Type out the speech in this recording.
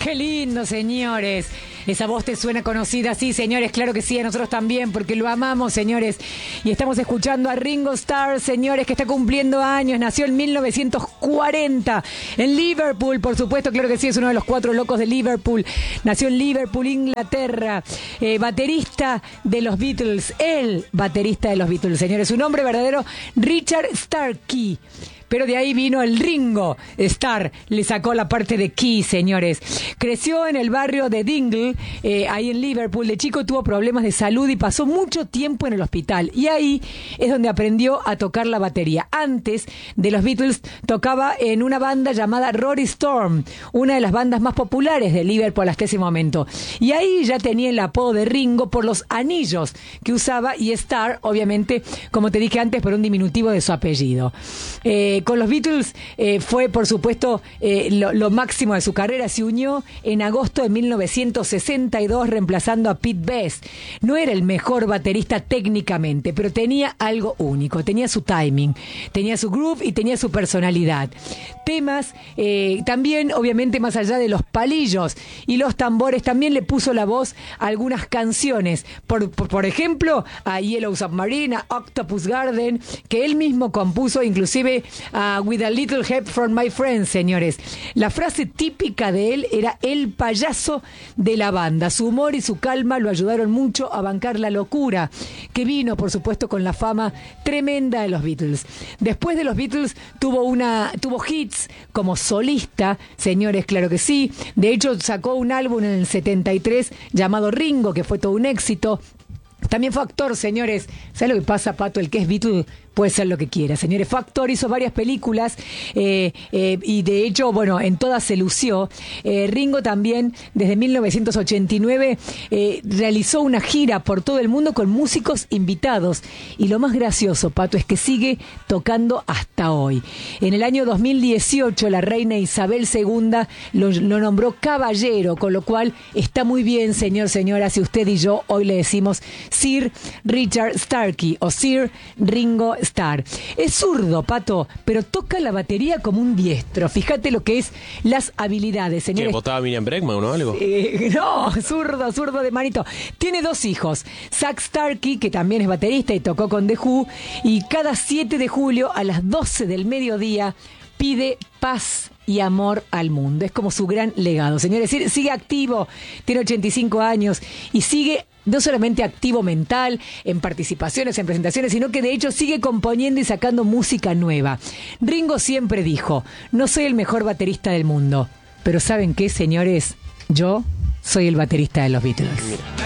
Qué lindo, señores. Esa voz te suena conocida, sí, señores, claro que sí, a nosotros también, porque lo amamos, señores. Y estamos escuchando a Ringo Starr, señores, que está cumpliendo años. Nació en 1940 en Liverpool, por supuesto, claro que sí, es uno de los 4 locos de Liverpool. Nació en Liverpool, Inglaterra. Baterista de los Beatles, el baterista de los Beatles, señores. Su nombre verdadero, Richard Starkey. Pero de ahí vino el Ringo Starr, le sacó la parte de Key, señores. Creció en el barrio de Dingle, ahí en Liverpool. De chico tuvo problemas de salud y pasó mucho tiempo en el hospital. Y ahí es donde aprendió a tocar la batería. Antes de los Beatles tocaba en una banda llamada Rory Storm, una de las bandas más populares de Liverpool hasta ese momento. Y ahí ya tenía el apodo de Ringo por los anillos que usaba, y Starr, obviamente, como te dije antes, por un diminutivo de su apellido. Con los Beatles fue, por supuesto, lo máximo de su carrera. Se unió en agosto de 1962 reemplazando a Pete Best. No era el mejor baterista técnicamente, pero tenía algo único. Tenía su timing, tenía su groove y tenía su personalidad. Temas, también, obviamente, más allá de los palillos y los tambores, también le puso la voz a algunas canciones. Por ejemplo, a Yellow Submarine, a Octopus Garden, que él mismo compuso, inclusive With a Little Help from My Friends, señores. La frase típica de él era el payaso de la banda. Su humor y su calma lo ayudaron mucho a bancar la locura que vino, por supuesto, con la fama tremenda de los Beatles. Después de los Beatles tuvo hits como solista, señores, claro que sí. De hecho, sacó un álbum en el 73 llamado Ringo, que fue todo un éxito. También fue actor, señores. ¿Sabes lo que pasa, Pato? El que es Beatle puede ser lo que quiera, señores. Fue actor, hizo varias películas y de hecho, bueno, en todas se lució. Ringo también, desde 1989, realizó una gira por todo el mundo con músicos invitados. Y lo más gracioso, Pato, es que sigue tocando hasta hoy. En el año 2018, la reina Isabel II lo nombró caballero, con lo cual está muy bien, señora, si usted y yo hoy le decimos Sir Richard Starkey o Sir Ringo Starr. Es zurdo, Pato, pero toca la batería como un diestro. Fíjate lo que es las habilidades, señores. ¿Qué, votaba Miriam Bregman o algo? No, zurdo de manito. Tiene 2 hijos. Zach Starkey, que también es baterista y tocó con The Who, y cada 7 de julio a las 12 del mediodía pide paz y amor al mundo. Es como su gran legado, señores. Sigue activo, tiene 85 años y sigue no solamente activo mental, en participaciones, en presentaciones, sino que de hecho sigue componiendo y sacando música nueva. Ringo siempre dijo: no soy el mejor baterista del mundo, pero ¿saben qué, señores? Yo soy el baterista de los Beatles. Mira.